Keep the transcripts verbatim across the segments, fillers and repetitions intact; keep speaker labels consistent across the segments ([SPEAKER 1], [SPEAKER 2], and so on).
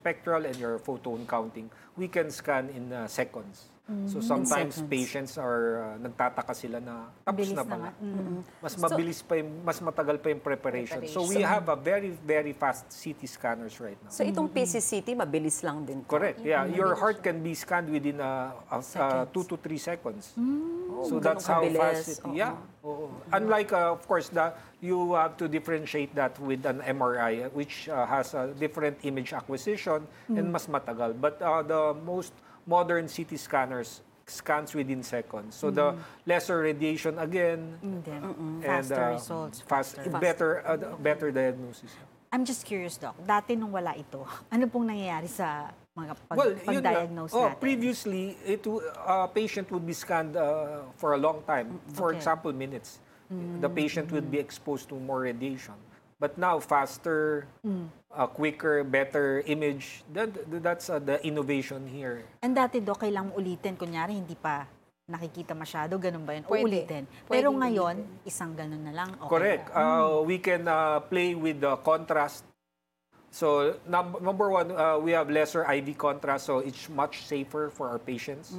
[SPEAKER 1] spectral and your photon counting, we can scan in uh, seconds. So sometimes
[SPEAKER 2] seconds.
[SPEAKER 1] patients are uh, nagtataka sila na tapos
[SPEAKER 3] Bilis
[SPEAKER 1] na
[SPEAKER 3] na
[SPEAKER 1] pala.
[SPEAKER 3] nga. Mm.
[SPEAKER 1] Mas mabilis pa yung, mas matagal pa yung preparation. So we have a very very fast C T scanners right now.
[SPEAKER 2] So itong P C C T, mabilis lang din.
[SPEAKER 1] Correct. Yeah, your heart can be scanned within uh, uh, uh, two to three seconds. So that's how
[SPEAKER 2] kabilis.
[SPEAKER 1] fast it. Yeah. Oo. Unlike, uh, of course, the you have to differentiate that with an M R I, uh, which uh, has a different image acquisition and mas matagal. But uh, the most modern C T scanners scans within seconds. So the lesser radiation again,
[SPEAKER 3] Hindi.
[SPEAKER 1] and
[SPEAKER 3] Faster
[SPEAKER 1] uh,
[SPEAKER 3] results.
[SPEAKER 1] fast,
[SPEAKER 3] faster.
[SPEAKER 1] better uh, better diagnosis.
[SPEAKER 3] I'm just curious, Doc. Dati nung wala ito, ano pong nangyayari sa mga pag-
[SPEAKER 1] Well, yun nga.
[SPEAKER 3] pag-diagnose
[SPEAKER 1] Oh,
[SPEAKER 3] natin?
[SPEAKER 1] previously, it w- a patient would be scanned uh, for a long time. For
[SPEAKER 3] Okay.
[SPEAKER 1] example, minutes. The patient would be exposed to more radiation. But now, faster, uh, quicker, better image. That, that's uh, the innovation here.
[SPEAKER 3] And dati, Doc, kailangan ulitin. Kunyari, hindi pa nakikita masyado. Ganun ba yun?
[SPEAKER 4] Pwede.
[SPEAKER 3] Uulitin.
[SPEAKER 4] Pwede
[SPEAKER 3] Pero ngayon,
[SPEAKER 4] ulitin.
[SPEAKER 3] isang ganun na lang. Okay.
[SPEAKER 1] Correct. Uh, we can uh, play with the contrast. So num- number one, uh, we have lesser I V contrast, so it's much safer for our patients.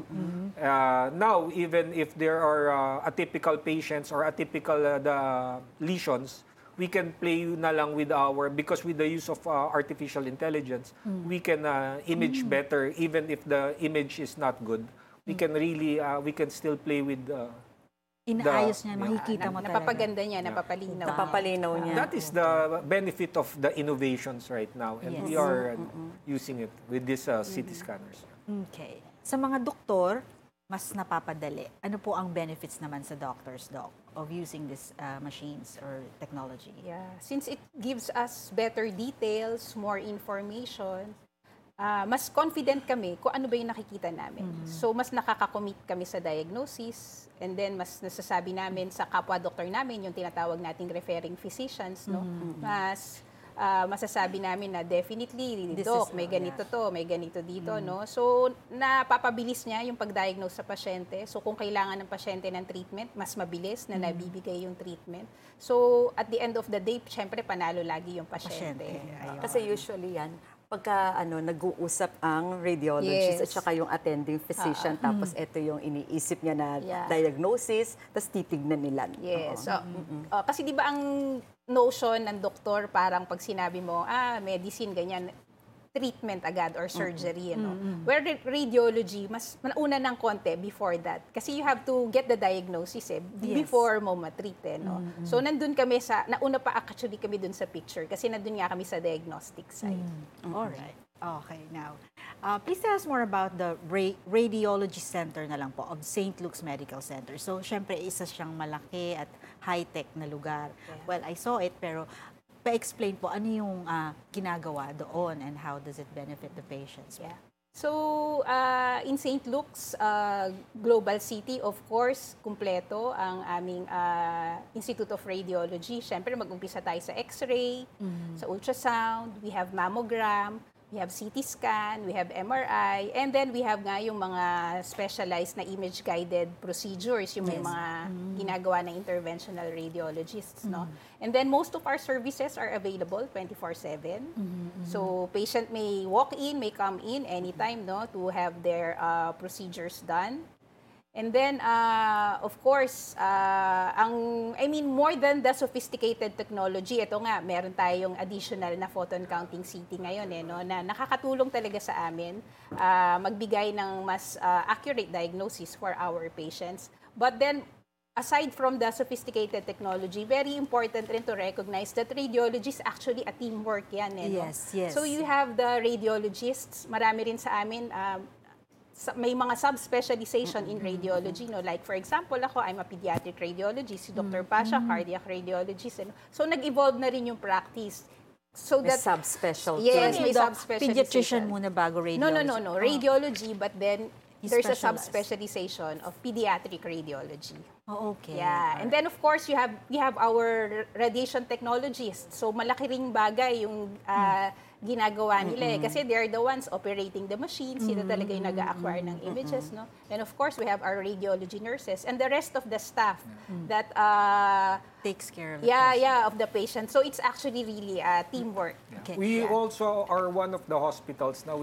[SPEAKER 1] Uh, now, even if there are uh, atypical patients or atypical uh, the lesions, we can play na lang with our, because with the use of uh, artificial intelligence, we can uh, image better even if the image is not good. We can really, uh, we can still play with uh,
[SPEAKER 3] Inaayos niya,
[SPEAKER 1] the-
[SPEAKER 3] makikita mo
[SPEAKER 4] Na-
[SPEAKER 3] talaga.
[SPEAKER 4] Napapaganda niya, napapalinaw.
[SPEAKER 2] Napapalinaw niya.
[SPEAKER 1] That is the benefit of the innovations right now, and
[SPEAKER 3] Yes.
[SPEAKER 1] we are uh, using it with these uh, C T scanners.
[SPEAKER 3] Okay. Sa mga doktor, mas napapadali. Ano po ang benefits naman sa doctors, Doc, of using these uh, machines or technology?
[SPEAKER 4] Yeah. Since it gives us better details, more information, ah, mas confident kami kung ano ba yung nakikita namin. So, mas nakakakommit kami sa diagnosis, and then mas nasasabi namin sa kapwa-doktor namin, yung tinatawag nating referring physicians, no? Mas ah, masasabi namin na definitely,
[SPEAKER 3] This
[SPEAKER 4] Doc,
[SPEAKER 3] is,
[SPEAKER 4] may
[SPEAKER 3] uh,
[SPEAKER 4] ganito to, may ganito dito, no? So, napapabilis niya yung pag-diagnose sa pasyente. So, kung kailangan ng pasyente ng treatment, mas mabilis na nabibigay yung treatment. So, at the end of the day, syempre, panalo lagi yung pasyente.
[SPEAKER 3] Pasyente.
[SPEAKER 4] Ayun.
[SPEAKER 2] Kasi usually yan, pagka ano, nag-uusap ang radiologist
[SPEAKER 4] Yes.
[SPEAKER 2] at saka yung attending physician, tapos ito yung iniisip niya na
[SPEAKER 4] Yeah.
[SPEAKER 2] diagnosis, tapos titignan nila.
[SPEAKER 4] Yes. So, uh, kasi di ba ang notion ng doktor, parang pag sinabi mo, ah, medicine, ganyan, treatment agad or surgery, you know. Where ra- radiology, mas nauna ng konti before that. Kasi you have to get the diagnosis eh,
[SPEAKER 3] Yes.
[SPEAKER 4] before mo matreat eh, no. So, nandun kami sa, nauna pa actually kami dun sa picture kasi nandun nga kami sa diagnostic side.
[SPEAKER 3] Alright. Okay, now, uh, please tell us more about the ra- radiology center na lang po of Saint Luke's Medical Center. So, syempre, isa siyang malaki at high-tech na lugar. Well, I saw it, pero pa-explain po ano yung uh, ginagawa doon and how does it benefit the patients?
[SPEAKER 4] Yeah. So, uh, in Saint Luke's uh, Global City, of course, kumpleto ang aming uh, Institute of Radiology. Siyempre, mag-umpisa tayo sa X-ray, sa ultrasound, we have mammogram, we have C T scan, we have M R I, and then we have nga yung mga specialized na image-guided procedures, yung may
[SPEAKER 3] Yes.
[SPEAKER 4] mga ginagawa ng interventional radiologists, no? And then most of our services are available twenty-four seven. So patient may walk in, may come in anytime, no, to have their uh, procedures done. And then, uh, of course, uh, ang, I mean, more than the sophisticated technology, ito nga, meron tayong additional na photon counting C T ngayon, eh, no, na nakakatulong talaga sa amin uh, magbigay ng mas uh, accurate diagnosis for our patients. But then, aside from the sophisticated technology, very important rin to recognize that radiology is actually a teamwork yan. Eh, no?
[SPEAKER 3] Yes, yes.
[SPEAKER 4] So you have the radiologists, marami rin sa amin, um, sa- may mga subspecialization in radiology, no? Like for example, ako, I'm a pediatric radiologist, si Doctor Pasha, cardiac radiologist. Ano? So nag-evolve na rin yung practice. So
[SPEAKER 2] May
[SPEAKER 4] that
[SPEAKER 2] subspecialty.
[SPEAKER 4] Yes, may
[SPEAKER 3] Doc,
[SPEAKER 4] subspecialization.
[SPEAKER 3] pediatrician muna bago radiology.
[SPEAKER 4] No, no, no, no. Radiology, but then
[SPEAKER 3] You
[SPEAKER 4] there's a
[SPEAKER 3] specialize.
[SPEAKER 4] subspecialization of pediatric radiology.
[SPEAKER 3] Oh, okay.
[SPEAKER 4] Yeah, and then of course you have we have our radiation technologists. So malaki ring bagay yung uh, ginagawa nila eh. Kasi they're the ones operating the machine. Sila talaga yung nag-acquire ng images, no? And of course, we have our radiology nurses and the rest of the staff that, uh,
[SPEAKER 3] Takes care of the
[SPEAKER 4] yeah,
[SPEAKER 3] patient.
[SPEAKER 4] yeah, of the patient. So it's actually really uh, teamwork.
[SPEAKER 3] Okay.
[SPEAKER 1] We
[SPEAKER 4] Yeah.
[SPEAKER 1] also are one of the hospitals now.